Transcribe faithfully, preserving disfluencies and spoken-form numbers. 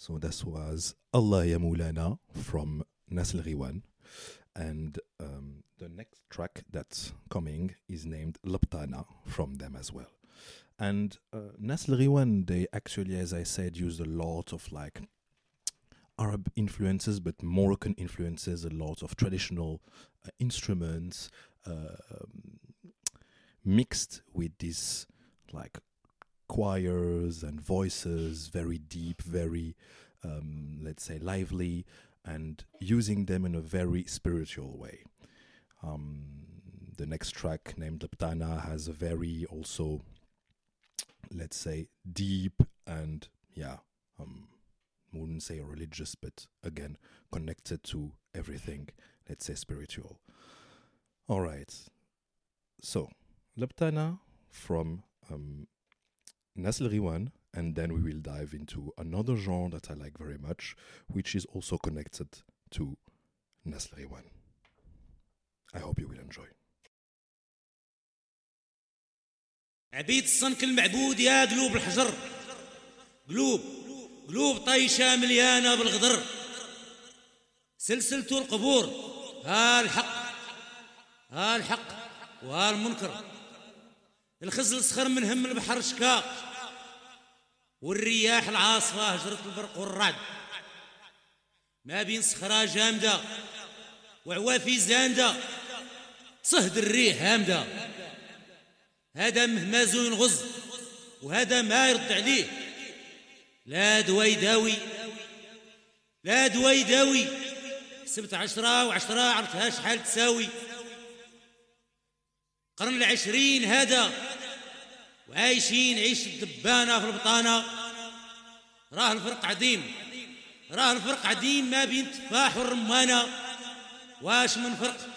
So this was Allah Ya Moulana from Nas El Ghiwan. And um, the next track that's coming is named Labtana from them as well. And uh, Nas El Ghiwan, they actually, as I said, used a lot of like Arab influences, but Moroccan influences, a lot of traditional uh, instruments uh, um, mixed with these like choirs and voices, very deep, very, um, let's say, lively, and using them in a very spiritual way. Um, the next track, named Labtana, has a very also, let's say, deep and, yeah, um, I wouldn't say religious, but again, connected to everything, let's say, spiritual. All right. So, Labtana from um, Nas El Ghiwan, and then we will dive into another genre that I like very much, which is also connected to Nas El Ghiwan. I hope you will enjoy. عبيد الصنك المعبود يا قلوب الحجر، قلوب قلوب طيشة مليانة بالغدر، سلسلة القبور، ها الحق ها الحق وها المنكر، الخزل سخر من هم البحر شكا، والرياح العاصفة هجرت البرق والرعد، ما بين صخرة جامدة وعوافي زاندة، صهد الريح هامدة، هذا مهمازو ينغز وهذا ما يرد عليه، لا دوا يداوي لا دوا يداوي، حسبت عشرة وعشرة عرفتها شحال تساوي، قرن العشرين هذا وعايشين عيش الدبانة في البطانة، راه الفرق عديم راه الفرق عديم ما بين التفاح والرمانة، واش من فرق